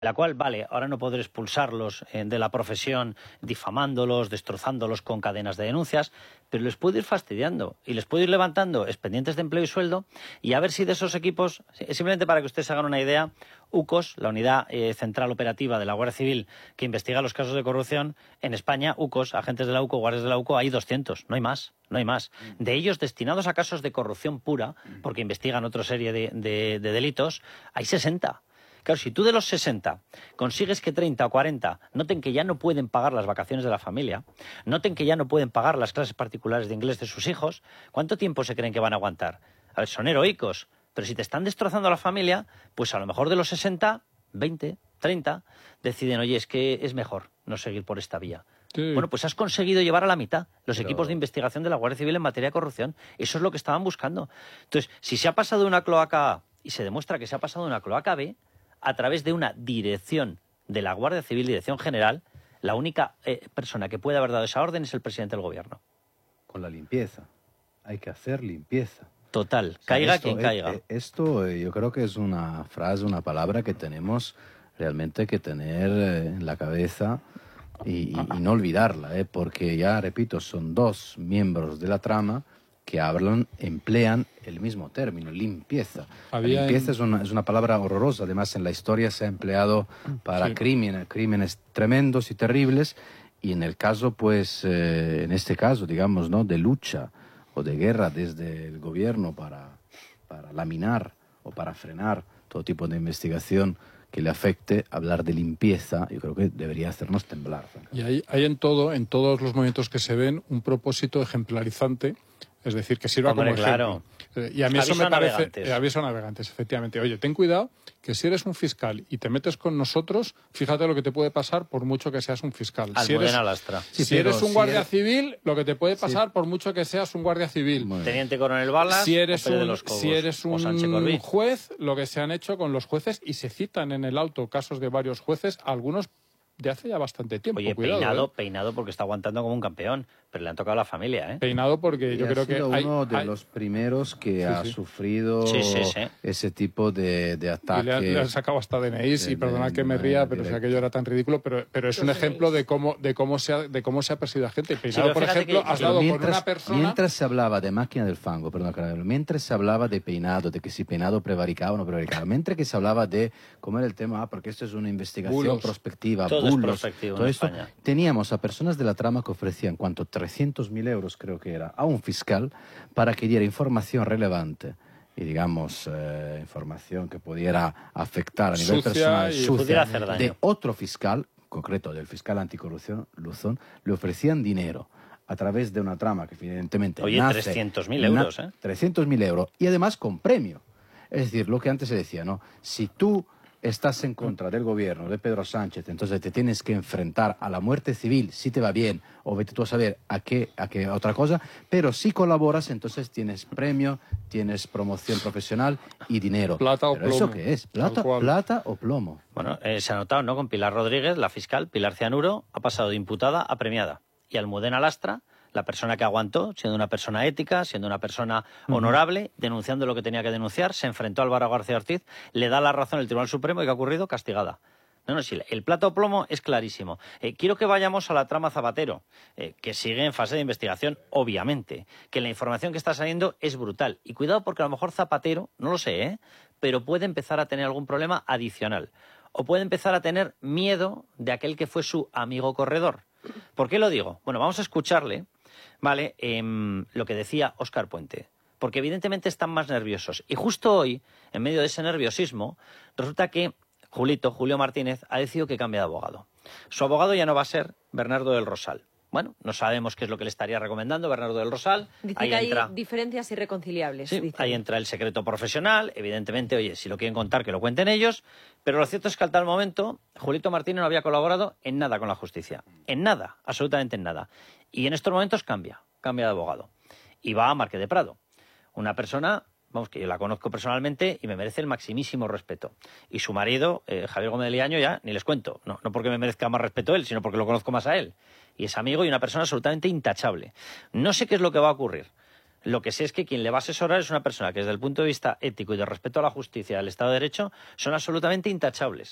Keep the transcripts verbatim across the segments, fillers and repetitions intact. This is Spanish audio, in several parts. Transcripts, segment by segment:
la cual, vale, ahora no podré expulsarlos eh, de la profesión difamándolos, destrozándolos con cadenas de denuncias, pero les puedo ir fastidiando y les puedo ir levantando expedientes de empleo y sueldo y a ver si de esos equipos, simplemente para que ustedes se hagan una idea, U C O S, la Unidad eh, Central Operativa de la Guardia Civil que investiga los casos de corrupción, en España, U C O S, agentes de la U C O, guardias de la U C O, hay doscientos, no hay más, no hay más. De ellos destinados a casos de corrupción pura, porque investigan otra serie de, de, de delitos, hay sesenta. Claro, si tú de los sesenta consigues que treinta o cuarenta noten que ya no pueden pagar las vacaciones de la familia, noten que ya no pueden pagar las clases particulares de inglés de sus hijos, ¿cuánto tiempo se creen que van a aguantar? A ver, son heroicos, pero si te están destrozando la familia, pues a lo mejor de los sesenta, veinte, treinta, deciden, oye, es que es mejor no seguir por esta vía. Sí. Bueno, pues has conseguido llevar a la mitad los pero... equipos de investigación de la Guardia Civil en materia de corrupción. Eso es lo que estaban buscando. Entonces, si se ha pasado de una cloaca A y se demuestra que se ha pasado de una cloaca B, a través de una dirección de la Guardia Civil, Dirección General, la única eh, persona que puede haber dado esa orden es el presidente del Gobierno. Con la limpieza. Hay que hacer limpieza. Total. O sea, caiga esto, quien eh, caiga. Eh, esto eh, yo creo que es una frase, una palabra que tenemos realmente que tener eh, en la cabeza y, y, y no olvidarla, eh, porque ya, repito, son dos miembros de la trama que hablan, emplean el mismo término, limpieza. Había limpieza en... es, una, es una palabra horrorosa, además en la historia se ha empleado para sí. crímenes, crímenes tremendos y terribles, y en el caso, pues, eh, en este caso, digamos, ¿no?, de lucha o de guerra desde el gobierno para, para laminar o para frenar todo tipo de investigación que le afecte, hablar de limpieza, yo creo que debería hacernos temblar. Y hay, hay en todo, en todos los movimientos que se ven, un propósito ejemplarizante. Es decir, que sirva Hombre, como claro. ejemplo. Y a mí aviso eso me parece... navegantes. Eh, aviso a navegantes, efectivamente. Oye, ten cuidado que si eres un fiscal y te metes con nosotros, fíjate lo que te puede pasar por mucho que seas un fiscal. Almudena si eres, Lastra. Si sí, eres un si guardia eres... civil, lo que te puede pasar sí. por mucho que seas un guardia civil. Teniente Coronel Balas, si eres un, de los Cobos, si eres un juez, lo que se han hecho con los jueces, y se citan en el auto casos de varios jueces, algunos de hace ya bastante tiempo. Oye, cuidado, peinado, ¿eh? peinado porque está aguantando como un campeón, pero le han tocado a la familia, ¿eh? Peinado porque y yo ha creo sido que hay, uno de hay... los primeros que sí, ha sí. sufrido sí, sí, sí. ese tipo de, de ataque. Y le, le han sacado hasta D N Is, y perdona que me ría, pero si aquello era tan ridículo, pero, pero es un ejemplo de cómo, de cómo se ha, de cómo se ha perseguido a gente. Peinado, sí, por ejemplo, que... has dado mientras, con una persona... Mientras se hablaba de máquina del fango, perdón, mientras se hablaba de Peinado, de que si Peinado prevaricaba o no prevaricaba, mientras que se hablaba de cómo era el tema, ah, porque esto es una investigación bulos. prospectiva, todo bulos, es prospectivo todo en esto, España. Teníamos a personas de la trama que ofrecían cuanto trescientos mil euros, creo que era, a un fiscal para que diera información relevante y, digamos, eh, información que pudiera afectar a nivel Sucia personal, y sucia, hacer daño. de otro fiscal, en concreto del fiscal anticorrupción, Luzón, le ofrecían dinero a través de una trama que evidentemente Oye, nace... trescientos mil euros, ¿eh? trescientos mil euros, y además con premio. Es decir, lo que antes se decía, ¿no? Si tú estás en contra del gobierno de Pedro Sánchez, entonces te tienes que enfrentar a la muerte civil, si te va bien, o vete tú a saber a qué, a qué otra cosa, pero si colaboras, entonces tienes premio, tienes promoción profesional y dinero. Plata o ¿Pero plomo. eso qué es? ¿Plata, plata o plomo? Bueno, eh, se ha notado, ¿no? Con Pilar Rodríguez, la fiscal, Pilar Cianuro, ha pasado de imputada a premiada. Y Almudena Lastra, la persona que aguantó, siendo una persona ética, siendo una persona honorable, uh-huh. denunciando lo que tenía que denunciar, se enfrentó a Álvaro García Ortiz, le da la razón el Tribunal Supremo y ¿qué ha ocurrido? Castigada. No, no, sí, el plato o plomo es clarísimo. Eh, quiero que vayamos a la trama Zapatero, eh, que sigue en fase de investigación, obviamente, que la información que está saliendo es brutal. Y cuidado porque a lo mejor Zapatero, no lo sé, ¿eh? pero puede empezar a tener algún problema adicional. O puede empezar a tener miedo de aquel que fue su amigo corredor. ¿Por qué lo digo? Bueno, vamos a escucharle. Vale, eh, lo que decía Óscar Puente, porque evidentemente están más nerviosos. Y justo hoy, en medio de ese nerviosismo, resulta que Julito, Julio Martínez, ha decidido que cambia de abogado. Su abogado ya no va a ser Bernardo del Rosal. Bueno, no sabemos qué es lo que le estaría recomendando Bernardo del Rosal. Dice ahí que hay entra... diferencias irreconciliables. Sí, dice. ahí entra el secreto profesional. Evidentemente, oye, si lo quieren contar, que lo cuenten ellos. Pero lo cierto es que al tal momento, Julito Martínez no había colaborado en nada con la justicia. En nada, absolutamente en nada. Y en estos momentos cambia, cambia de abogado. Y va a Marqués de Prado. Una persona, vamos, que yo la conozco personalmente y me merece el maximísimo respeto. Y su marido, eh, Javier Gómez de Liaño, ya ni les cuento. No, no porque me merezca más respeto él, sino porque lo conozco más a él. Y es amigo y una persona absolutamente intachable. No sé qué es lo que va a ocurrir. Lo que sé es que quien le va a asesorar es una persona que desde el punto de vista ético y de respeto a la justicia y al Estado de Derecho son absolutamente intachables.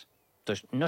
Entonces, no